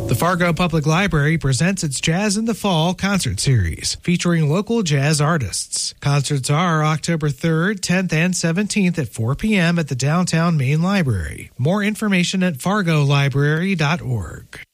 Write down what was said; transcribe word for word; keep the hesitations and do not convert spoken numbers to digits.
The Fargo Public Library presents its Jazz in the Fall concert series, featuring local jazz artists. Concerts are October third, tenth, and seventeenth at four p.m. at the Downtown Main Library. More information at fargo library dot org.